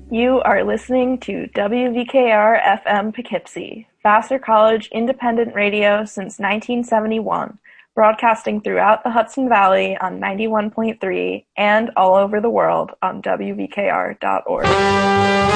You are listening to WVKR-FM Poughkeepsie, Vassar College independent radio since 1971, broadcasting throughout the Hudson Valley on 91.3 and all over the world on WVKR.org.